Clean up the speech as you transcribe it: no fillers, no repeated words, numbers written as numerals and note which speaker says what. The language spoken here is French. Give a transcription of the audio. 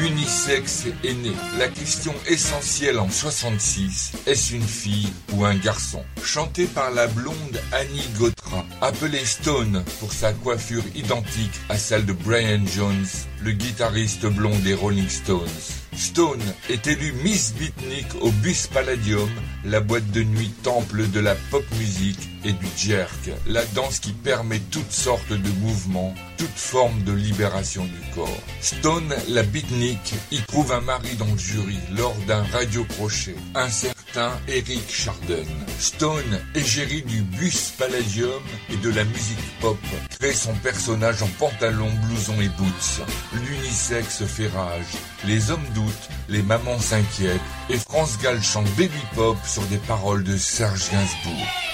Speaker 1: Unisexe est né. La question essentielle en 66, est-ce une fille ou un garçon? Chanté par la blonde Annie Gautra, appelée Stone pour sa coiffure identique à celle de Brian Jones, le guitariste blond des Rolling Stones. Stone est élue Miss Beatnik au Bus Palladium, la boîte de nuit temple de la pop musique et du jerk, la danse qui permet toutes sortes de mouvements, toute forme de libération du corps. Stone, la Beatnik, y trouve un mari dans le jury lors d'un radio-crochet, un certain Eric Chardin. Stone, égérie du Bus Palladium et de la musique pop, crée son personnage en pantalon, blouson et boots. L'unisexe fait rage. Les hommes doutent, les mamans s'inquiètent et France Gall chante Baby Pop sur des paroles de Serge Gainsbourg.